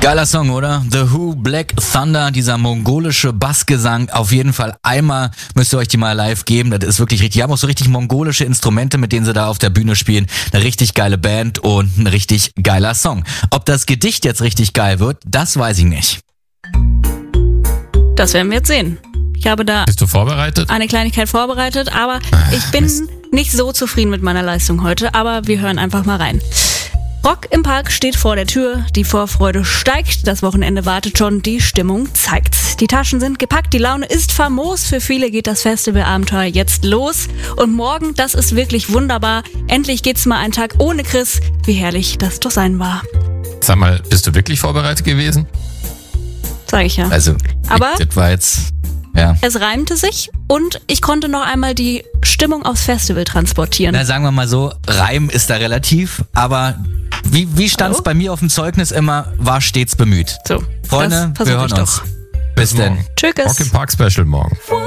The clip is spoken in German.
Geiler Song, oder? The Who, Black Thunder, dieser mongolische Bassgesang. Auf jeden Fall einmal müsst ihr euch die mal live geben. Das ist wirklich richtig. Die haben auch so richtig mongolische Instrumente, mit denen sie da auf der Bühne spielen. Eine richtig geile Band und ein richtig geiler Song. Ob das Gedicht jetzt richtig geil wird, das weiß ich nicht. Das werden wir jetzt sehen. Ich habe da Bist du vorbereitet? eine Kleinigkeit vorbereitet, aber ich bin nicht so zufrieden mit meiner Leistung heute. Aber wir hören einfach mal rein. Rock im Park steht vor der Tür, die Vorfreude steigt, das Wochenende wartet schon, die Stimmung zeigt's. Die Taschen sind gepackt, die Laune ist famos, für viele geht das Festivalabenteuer jetzt los. Und morgen, das ist wirklich wunderbar, endlich geht's mal einen Tag ohne Chris, wie herrlich das doch sein war. Sag mal, bist du wirklich vorbereitet gewesen? Sag ich ja. Also, Aber das war jetzt, ja. Es reimte sich und ich konnte noch einmal die Stimmung aufs Festival transportieren. Na, sagen wir mal so, Reim ist da relativ, aber wie stand's bei mir auf dem Zeugnis immer, war stets bemüht. So, Freunde, das wir versuche hören ich uns. doch. Bis denn. Rock im Tschüss. Park Special morgen.